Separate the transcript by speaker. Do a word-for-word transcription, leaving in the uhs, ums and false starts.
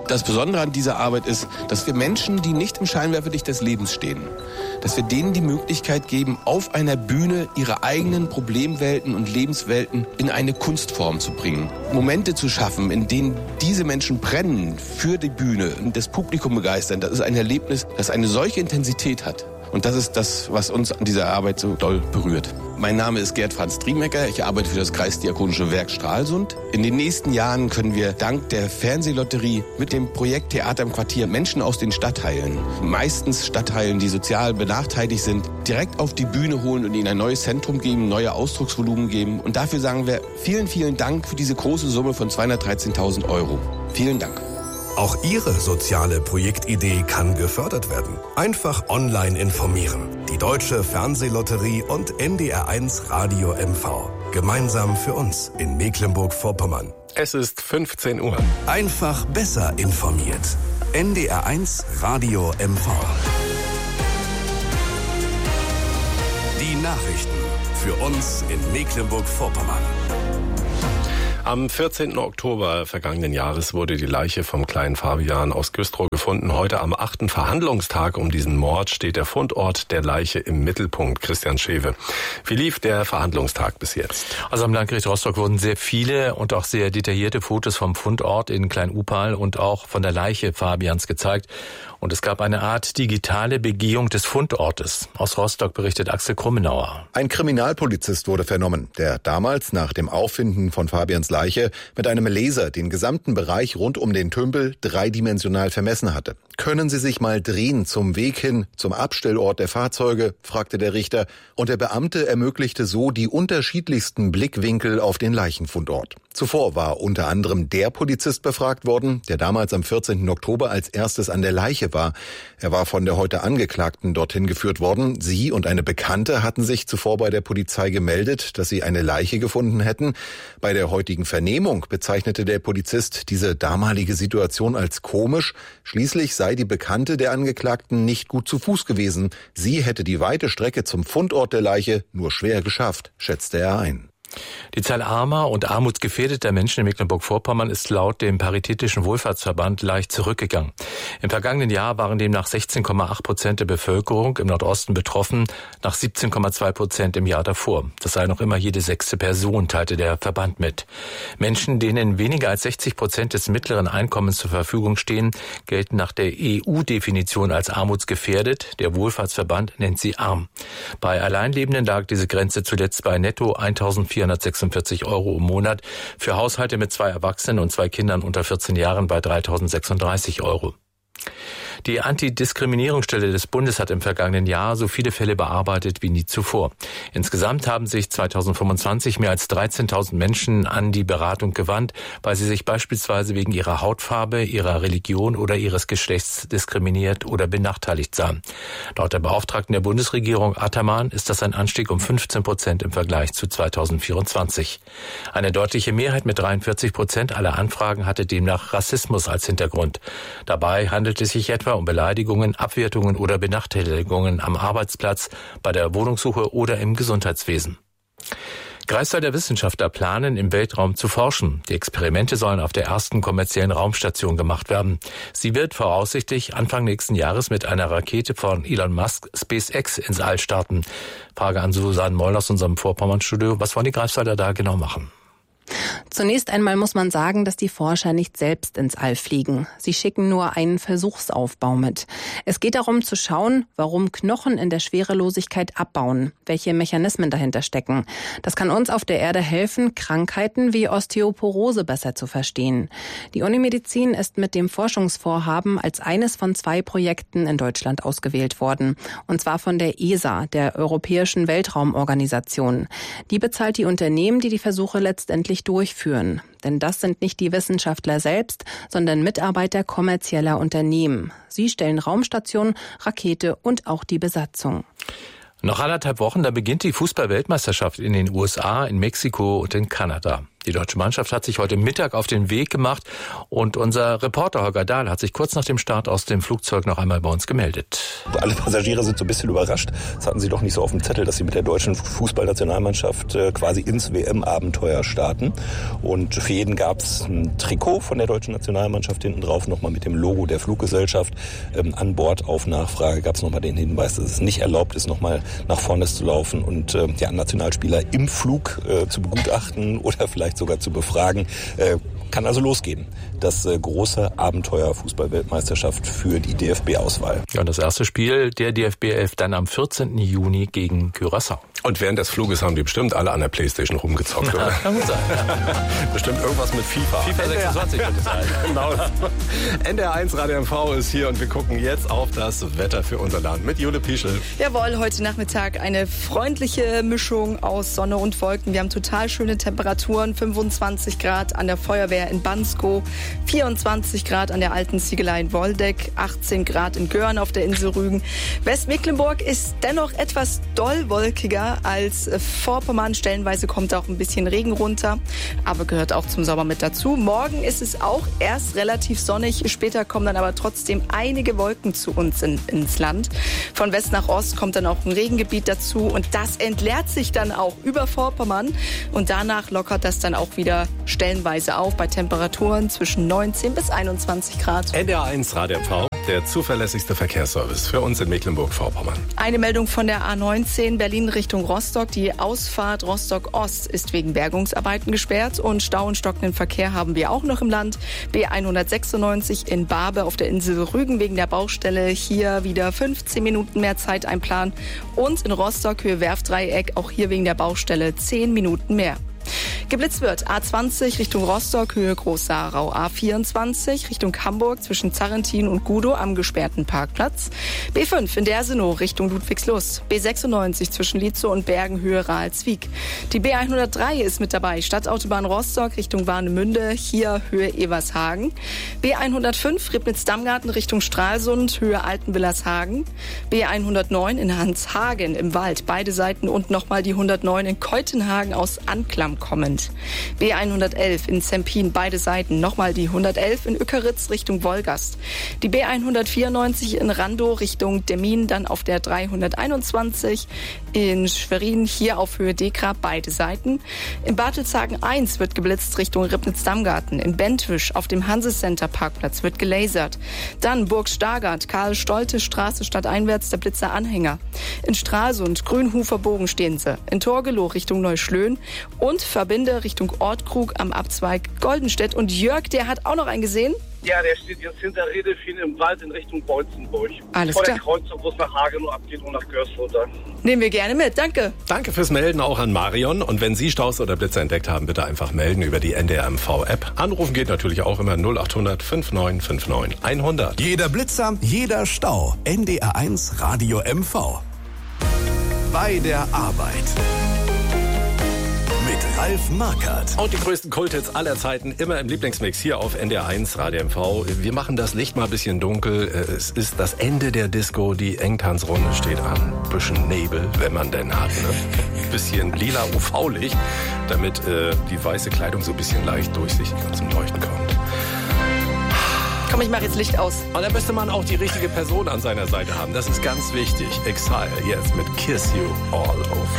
Speaker 1: Das Besondere an dieser Arbeit ist, dass wir Menschen, die nicht im Scheinwerferlicht des Lebens stehen, dass wir denen die Möglichkeit geben, auf einer Bühne ihre eigenen Problemwelten und Lebenswelten in eine Kunstform zu bringen. Momente zu schaffen, in denen diese Menschen brennen für die Bühne und das Publikum begeistern. Das ist ein Erlebnis, das eine solche Intensität hat. Und das ist das, was uns an dieser Arbeit so doll berührt. Mein Name ist Gerd Franz Triemecker. Ich arbeite für das Kreisdiakonische Werk Stralsund. In den nächsten Jahren können wir dank der Fernsehlotterie mit dem Projekt Theater im Quartier Menschen aus den Stadtteilen, meistens Stadtteilen, die sozial benachteiligt sind, direkt auf die Bühne holen und ihnen ein neues Zentrum geben, neue Ausdrucksvolumen geben. Und dafür sagen wir vielen, vielen Dank für diese große Summe von zweihundertdreizehntausend Euro. Vielen Dank.
Speaker 2: Auch Ihre soziale Projektidee kann gefördert werden. Einfach online informieren. Die Deutsche Fernsehlotterie und N D R eins Radio M V. Gemeinsam für uns in Mecklenburg-Vorpommern.
Speaker 3: Es ist fünfzehn Uhr.
Speaker 2: Einfach besser informiert. N D R eins Radio M V. Die Nachrichten für uns in Mecklenburg-Vorpommern.
Speaker 3: Am vierzehnten Oktober vergangenen Jahres wurde die Leiche vom kleinen Fabian aus Güstrow gefunden. Heute am achten Verhandlungstag um diesen Mord steht der Fundort der Leiche im Mittelpunkt. Christian Schewe. Wie lief der Verhandlungstag bis jetzt?
Speaker 4: Also am Landgericht Rostock wurden sehr viele und auch sehr detaillierte Fotos vom Fundort in Klein-Upal und auch von der Leiche Fabians gezeigt. Und es gab eine Art digitale Begehung des Fundortes. Aus Rostock berichtet Axel Krummenauer.
Speaker 5: Ein Kriminalpolizist wurde vernommen, der damals nach dem Auffinden von Fabians Leiche mit einem Laser den gesamten Bereich rund um den Tümpel dreidimensional vermessen hatte. Können Sie sich mal drehen zum Weg hin zum Abstellort der Fahrzeuge, fragte der Richter, und der Beamte ermöglichte so die unterschiedlichsten Blickwinkel auf den Leichenfundort. Zuvor war unter anderem der Polizist befragt worden, der damals am vierzehnten Oktober als erstes an der Leiche war. Er war von der heute Angeklagten dorthin geführt worden. Sie und eine Bekannte hatten sich zuvor bei der Polizei gemeldet, dass sie eine Leiche gefunden hätten. Bei der heutigen Vernehmung bezeichnete der Polizist diese damalige Situation als komisch. Schließlich sei die Bekannte der Angeklagten nicht gut zu Fuß gewesen. Sie hätte die weite Strecke zum Fundort der Leiche nur schwer geschafft, schätzte er ein.
Speaker 4: Die Zahl armer und armutsgefährdeter Menschen in Mecklenburg-Vorpommern ist laut dem Paritätischen Wohlfahrtsverband leicht zurückgegangen. Im vergangenen Jahr waren demnach sechzehn Komma acht Prozent der Bevölkerung im Nordosten betroffen, nach siebzehn Komma zwei Prozent im Jahr davor. Das sei noch immer jede sechste Person, teilte der Verband mit. Menschen, denen weniger als sechzig Prozent des mittleren Einkommens zur Verfügung stehen, gelten nach der E U-Definition als armutsgefährdet. Der Wohlfahrtsverband nennt sie arm. Bei Alleinlebenden lag diese Grenze zuletzt bei netto eintausendvierhundertsechsundvierzig Euro im Monat, für Haushalte mit zwei Erwachsenen und zwei Kindern unter vierzehn Jahren bei dreitausendsechsunddreißig Euro. Die Antidiskriminierungsstelle des Bundes hat im vergangenen Jahr so viele Fälle bearbeitet wie nie zuvor. Insgesamt haben sich zweitausendfünfundzwanzig mehr als dreizehntausend Menschen an die Beratung gewandt, weil sie sich beispielsweise wegen ihrer Hautfarbe, ihrer Religion oder ihres Geschlechts diskriminiert oder benachteiligt sahen. Laut der Beauftragten der Bundesregierung Attermann ist das ein Anstieg um fünfzehn Prozent im Vergleich zu zweitausendvierundzwanzig. Eine deutliche Mehrheit mit dreiundvierzig Prozent aller Anfragen hatte demnach Rassismus als Hintergrund. Dabei handelt es sich etwa um Beleidigungen, Abwertungen oder Benachteiligungen am Arbeitsplatz, bei der Wohnungssuche oder im Gesundheitswesen. Greifswalder Wissenschaftler planen, im Weltraum zu forschen. Die Experimente sollen auf der ersten kommerziellen Raumstation gemacht werden. Sie wird voraussichtlich Anfang nächsten Jahres mit einer Rakete von Elon Musk SpaceX ins All starten. Frage an Susanne Moll aus unserem Vorpommern-Studio. Was wollen die Greifswalder da genau machen?
Speaker 6: Zunächst einmal muss man sagen, dass die Forscher nicht selbst ins All fliegen. Sie schicken nur einen Versuchsaufbau mit. Es geht darum zu schauen, warum Knochen in der Schwerelosigkeit abbauen, welche Mechanismen dahinter stecken. Das kann uns auf der Erde helfen, Krankheiten wie Osteoporose besser zu verstehen. Die Unimedizin ist mit dem Forschungsvorhaben als eines von zwei Projekten in Deutschland ausgewählt worden. Und zwar von der E S A, der Europäischen Weltraumorganisation. Die bezahlt die Unternehmen, die die Versuche letztendlich durchführen. Denn das sind nicht die Wissenschaftler selbst, sondern Mitarbeiter kommerzieller Unternehmen. Sie stellen Raumstation, Rakete und auch die Besatzung.
Speaker 4: Noch anderthalb Wochen, da beginnt die Fußball-Weltmeisterschaft in den U S A, in Mexiko und in Kanada. Die deutsche Mannschaft hat sich heute Mittag auf den Weg gemacht und unser Reporter Holger Dahl hat sich kurz nach dem Start aus dem Flugzeug noch einmal bei uns gemeldet.
Speaker 7: Alle Passagiere sind so ein bisschen überrascht. Das hatten sie doch nicht so auf dem Zettel, dass sie mit der deutschen Fußballnationalmannschaft quasi ins W M-Abenteuer starten. Und für jeden gab es ein Trikot von der deutschen Nationalmannschaft hinten drauf, nochmal mit dem Logo der Fluggesellschaft. Ähm, an Bord auf Nachfrage gab es nochmal den Hinweis, dass es nicht erlaubt ist, nochmal nach vorne zu laufen und äh, ja, Nationalspieler im Flug äh, zu begutachten oder vielleicht sogar zu befragen. Äh, kann also losgehen. Das äh, große Abenteuer Fußball-Weltmeisterschaft für die D F B-Auswahl.
Speaker 4: Ja, und das erste Spiel der D F B elf dann am vierzehnten Juni gegen Curaçao.
Speaker 3: Und während des Fluges haben die bestimmt alle an der Playstation rumgezockt, oder?
Speaker 4: Kann gut sein.
Speaker 3: Bestimmt irgendwas mit FIFA.
Speaker 4: FIFA sechsundzwanzig könnte es sein.
Speaker 3: Genau. N D R eins Radio M V ist hier und wir gucken jetzt auf das Wetter für unser Land mit Jule Pieschel.
Speaker 8: Jawohl, heute Nachmittag eine freundliche Mischung aus Sonne und Wolken. Wir haben total schöne Temperaturen, fünfundzwanzig Grad an der Feuerwehr in Bansko, vierundzwanzig Grad an der alten Ziegelei in Woldeck, achtzehn Grad in Görn auf der Insel Rügen. Westmecklenburg ist dennoch etwas dollwolkiger als Vorpommern. Stellenweise kommt auch ein bisschen Regen runter, aber gehört auch zum Sommer mit dazu. Morgen ist es auch erst relativ sonnig, später kommen dann aber trotzdem einige Wolken zu uns in, ins Land. Von West nach Ost kommt dann auch ein Regengebiet dazu und das entleert sich dann auch über Vorpommern und danach lockert das dann auch wieder stellenweise auf bei Temperaturen zwischen neunzehn bis einundzwanzig Grad.
Speaker 3: N D R eins Radio M V, der zuverlässigste Verkehrsservice für uns in Mecklenburg-Vorpommern.
Speaker 8: Eine Meldung von der A neunzehn Berlin Richtung Rostock. Die Ausfahrt Rostock-Ost ist wegen Bergungsarbeiten gesperrt und Stau und stockenden Verkehr haben wir auch noch im Land. B hundertsechsundneunzig in Barbe auf der Insel Rügen wegen der Baustelle. Hier wieder fünfzehn Minuten mehr Zeit einplanen. Und in Rostock Höhe Werftdreieck auch hier wegen der Baustelle zehn Minuten mehr. Geblitzt wird A zwanzig Richtung Rostock, Höhe Groß-Saarau, A vierundzwanzig Richtung Hamburg zwischen Zarrentin und Gudow am gesperrten Parkplatz, B fünf in Dersenow Richtung Ludwigslust, B sechsundneunzig zwischen Lietzow und Bergen, Höhe Ralswiek. Die B hundertdrei ist mit dabei, Stadtautobahn Rostock Richtung Warnemünde, hier Höhe Evershagen, B hundertfünf Ribnitz-Dammgarten Richtung Stralsund, Höhe Altenwillershagen, B hundertneun in Hanshagen im Wald, beide Seiten und nochmal die hundertneun in Keutenhagen aus Anklam kommend. B hundertelf in Zempin, beide Seiten. Nochmal die hundertelf in Ückeritz Richtung Wolgast. Die B hundertvierundneunzig in Randow Richtung Demmin, dann auf der dreihunderteinundzwanzig in Schwerin, hier auf Höhe Dekra, beide Seiten. In Bartelshagen eins wird geblitzt Richtung Ribnitz-Dammgarten. In Bentwisch auf dem Hanse-Center Parkplatz wird gelasert. Dann Burg Stargard, Karl-Stolte Straße stadteinwärts, der Blitzer-Anhänger. In Stralsund, Grünhufer Bogen stehen sie. In Torgelow Richtung Neuschlön und Verbinde Richtung Ortkrug am Abzweig Goldenstedt. Und Jörg, der hat auch noch einen gesehen?
Speaker 9: Ja, der steht jetzt hinter Redefien im Wald in Richtung Beutzenburg.
Speaker 8: Alles
Speaker 9: Vor
Speaker 8: klar.
Speaker 9: der Kreuzung, wo es nach Hagenow abgeht und nach Görsfurter.
Speaker 8: Nehmen wir gerne mit, danke.
Speaker 3: Danke fürs Melden auch an Marion. Und wenn Sie Staus oder Blitzer entdeckt haben, bitte einfach melden über die N D R M V-App. Anrufen geht natürlich auch immer null acht hundert fünfundneunzig neunundfünfzig hundert.
Speaker 2: Jeder Blitzer, jeder Stau. N D R eins Radio M V. Bei der Arbeit. Ralf Markert.
Speaker 3: Und die größten Kulthits aller Zeiten immer im Lieblingsmix hier auf N D R eins Radio M V. Wir machen das Licht mal ein bisschen dunkel. Es ist das Ende der Disco. Die Engtanzrunde steht an. Bisschen Nebel, wenn man denn hat. Ne? Bisschen lila U V-Licht, damit äh, die weiße Kleidung so ein bisschen leicht durchsichtig und zum Leuchten kommt.
Speaker 8: Komm, ich mache jetzt Licht aus.
Speaker 3: Und da müsste man auch die richtige Person an seiner Seite haben. Das ist ganz wichtig. Exile jetzt mit Kiss You All Over.